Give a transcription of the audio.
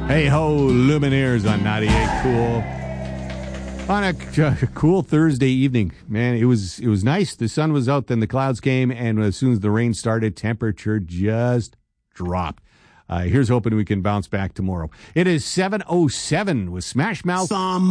Hey ho, Lumineers on 98 Cool. On a cool Thursday evening, man, it was nice. The sun was out, then the clouds came, and as soon as the rain started, temperature just dropped. Here's hoping we can bounce back tomorrow. It is 7:07 with Smash Mouth.